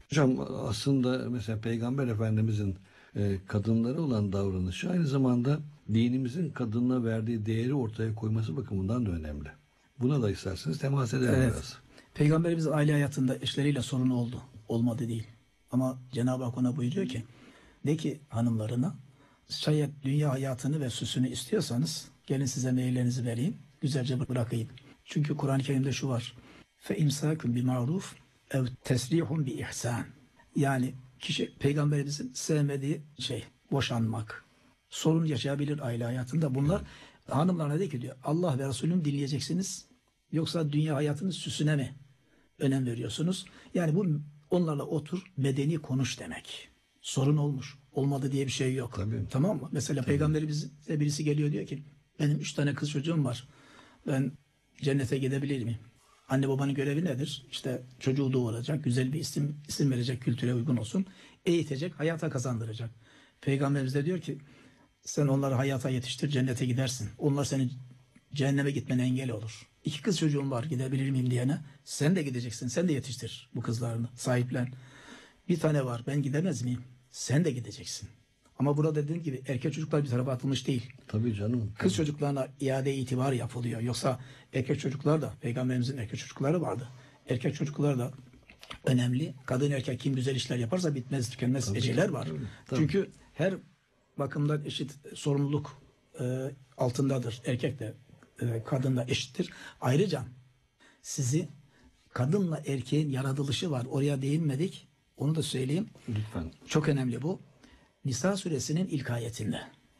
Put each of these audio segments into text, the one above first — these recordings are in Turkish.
Hocam aslında mesela Peygamber Efendimizin kadınlara olan davranışı aynı zamanda dinimizin kadına verdiği değeri ortaya koyması bakımından da önemli. Buna da isterseniz temas edelim biraz. Peygamberimiz aile hayatında eşleriyle sorunu oldu. Olmadı değil. Ama Cenab-ı Hak ona buyuruyor ki, de ki hanımlarına, şayet dünya hayatını ve süsünü istiyorsanız gelin size meyillerinizi vereyim, güzelce bırakayım. Çünkü Kur'an-ı Kerim'de şu var. فَاِمْسَاكُمْ بِمَعْرُوفٍ اَوْ تَسْرِيحٌ بِإِحْسَانٍ. Yani kişi Peygamberimizin sevmediği şey boşanmak. Sorun yaşayabilir aile hayatında. Bunlar hanımlarına de ki diyor, Allah ve Resulüm dinleyeceksiniz, yoksa dünya hayatının süsüne mi önem veriyorsunuz? Yani bu onlarla otur, medeni konuş demek. Sorun olmuş. Olmadı diye bir şey yok. Tabii. Tamam mı? Mesela Peygamberimize birisi geliyor diyor ki, benim 3 tane kız çocuğum var. Ben cennete gidebilir miyim? Anne babanın görevi nedir? İşte çocuğu doğuracak, güzel bir isim verecek, kültüre uygun olsun. Eğitecek, hayata kazandıracak. Peygamberimiz de diyor ki, sen onları hayata yetiştir, cennete gidersin. Onlar senin cehenneme gitmene engel olur. 2 kız çocuğum var, gidebilir miyim diyene, sen de gideceksin, sen de yetiştir bu kızlarını, sahiplen. 1 tane var, ben gidemez miyim? Sen de gideceksin. Ama burada dediğim gibi erkek çocuklar bir tarafa atılmış değil. Tabii canım. Kız çocuklarına iade itibar yapılıyor. Yoksa erkek çocuklar da, Peygamberimizin erkek çocukları vardı. Erkek çocuklar da önemli. Kadın erkek kim güzel işler yaparsa bitmez tükenmez eceler var. Tabii. Çünkü her bakımdan eşit sorumluluk altındadır. Erkek de kadın da eşittir. Ayrıca sizi kadınla erkeğin yaratılışı var. Oraya değinmedik. Onu da söyleyeyim. Lütfen. Çok önemli bu. Nisa suresinin ilk ayetinde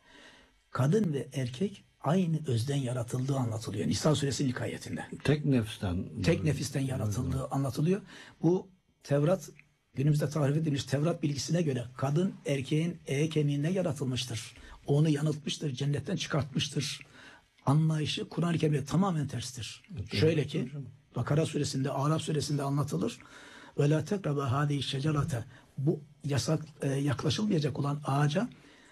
kadın ve erkek aynı özden yaratıldığı anlatılıyor. Nisa suresinin ilk ayetinde. Tek nefisten yaratıldığı anlatılıyor. Bu Tevrat, günümüzde tarif edilmiş Tevrat bilgisine göre kadın erkeğin kemiğinde yaratılmıştır. Onu yanıltmıştır, cennetten çıkartmıştır. Anlayışı Kur'an-ı Kerim'de tamamen terstir. Şöyle ki Bakara suresinde, Araf suresinde anlatılır. Ve la tekrabu hâzihi şecerete, bu yaklaşılmayacak olan ağaca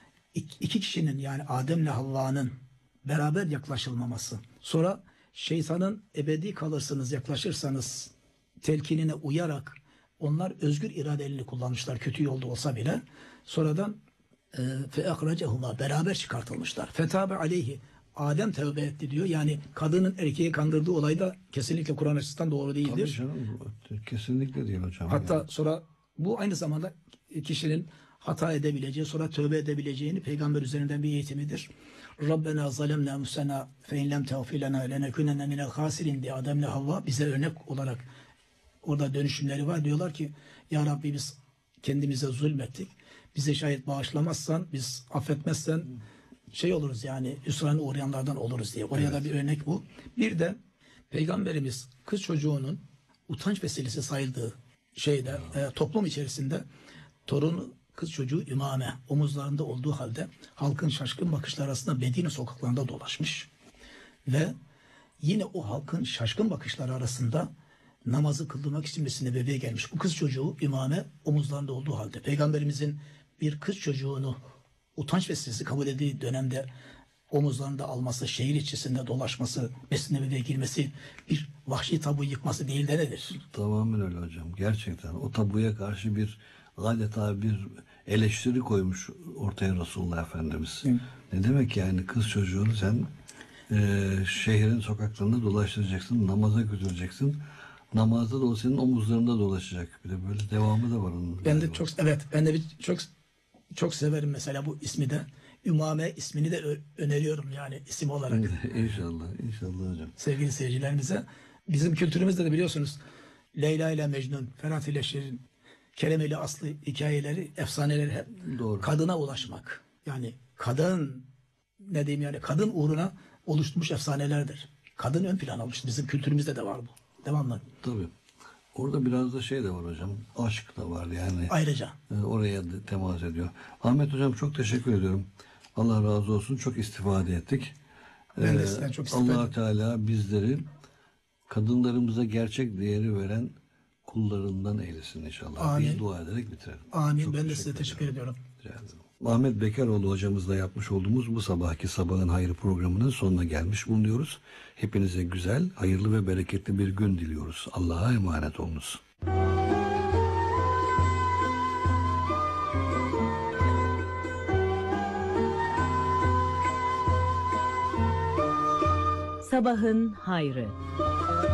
2 kişinin, yani Adem'le Havva'nın beraber yaklaşılmaması. Sonra şeytanın ebedi kalırsınız yaklaşırsanız telkinine uyarak, onlar özgür iradelerini kullanmışlar kötü yolda olsa bile. Sonradan feakracehuma, beraber çıkartılmışlar. Fetabe aleyhi, Adem tevbe etti diyor. Yani kadının erkeği kandırdığı olay da kesinlikle Kur'an açısından doğru değildir. Tabii canım, kesinlikle değil hocam. Hatta yani sonra bu aynı zamanda kişinin hata edebileceği, sonra tövbe edebileceğini peygamber üzerinden bir eğitimidir. Rabbena zalemna musena fe in lem tağfir lena lenekunenne minel hasirin diye Adem'le Havva bize örnek olarak orada dönüşümleri var. Diyorlar ki, ya Rabbi biz kendimize zulmettik. Bize şayet bağışlamazsan, biz affetmezsen oluruz, yani hüsrana uğrayanlardan oluruz diye. Oraya da bir örnek bu. Bir de Peygamberimiz kız çocuğunun utanç vesilesi sayıldığı toplum içerisinde torunu kız çocuğu Ümame omuzlarında olduğu halde halkın şaşkın bakışları arasında Medine sokaklarında dolaşmış ve yine o halkın şaşkın bakışları arasında namazı kıldırmak için Mescid-i Nebevi'ye gelmiş. Bu kız çocuğu Ümame omuzlarında olduğu halde Peygamberimizin bir kız çocuğunu utanç vesilesi kabul edildiği dönemde omuzlarında alması, şehir içerisinde dolaşması, Mescid-i Nebevi'ye girmesi bir vahşi tabu yıkması değil de nedir? Tamamen öyle hocam. Gerçekten o tabuya karşı bir adeta bir eleştiri koymuş ortaya Resulullah Efendimiz. Hı. Ne demek yani, kız çocuğunu sen şehrin sokaklarında dolaştıracaksın, namaza götüreceksin. Namazda da o senin omuzlarında dolaşacak. Bir de böyle devamı da var onun. Ben de çok severim mesela bu ismi de. Ümame ismini de öneriyorum yani isim olarak. İnşallah hocam. Sevgili seyircilerimize. Bizim kültürümüzde de biliyorsunuz Leyla ile Mecnun, Ferhat ile Şirin, Kerem ile Aslı hikayeleri, efsaneleri hep doğru. Kadına ulaşmak. Yani kadın, ne diyeyim yani, kadın uğruna oluşturmuş efsanelerdir. Kadın ön plana almış. Bizim kültürümüzde de var bu. Devamlı. Tabii. Orada biraz da de var hocam. Aşk da var yani. Ayrıca. Oraya temas ediyor. Ahmet hocam çok teşekkür ediyorum. Allah razı olsun. Çok istifade ettik. Ben de sizden çok istifade Allah Teala bizleri kadınlarımıza gerçek değeri veren kullarından eylesin inşallah. Amin. Bir dua ederek bitirelim. Amin. Ben de size teşekkür ediyorum. Ahmet Bekaroğlu hocamızla yapmış olduğumuz bu sabahki Sabahın Hayrı programının sonuna gelmiş bulunuyoruz. Hepinize güzel, hayırlı ve bereketli bir gün diliyoruz. Allah'a emanet olunuz. Sabahın hayrı.